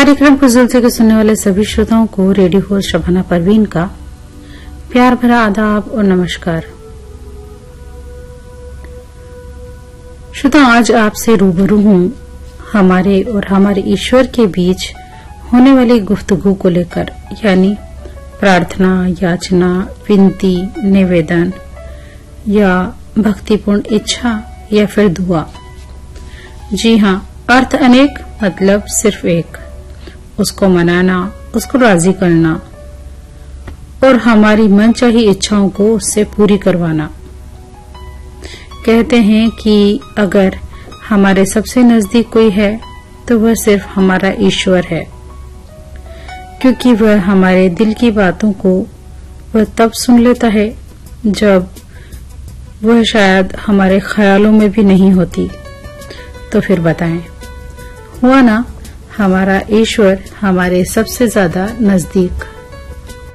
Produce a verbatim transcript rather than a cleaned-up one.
कार्यक्रम को जुलते के सुनने वाले सभी श्रोताओं को रेडियो होस्ट शबाना परवीन का प्यार भरा आदाब और नमस्कार। श्रोताओं, आज आपसे रूबरू हूं हमारे और हमारे ईश्वर के बीच होने वाली गुफ्तगू को लेकर, यानी प्रार्थना, याचना, विनती, निवेदन या भक्तिपूर्ण इच्छा या फिर दुआ। जी हाँ, अर्थ अनेक, मतलब सिर्फ एक, उसको मनाना, उसको राजी करना और हमारी मनचाही इच्छाओं को उससे पूरी करवाना। कहते हैं कि अगर हमारे सबसे नजदीक कोई है तो वह सिर्फ हमारा ईश्वर है, क्योंकि वह हमारे दिल की बातों को वह तब सुन लेता है जब वह शायद हमारे ख्यालों में भी नहीं होती। तो फिर बताएं, हुआ ना, हमारा ईश्वर हमारे सबसे ज्यादा नजदीक।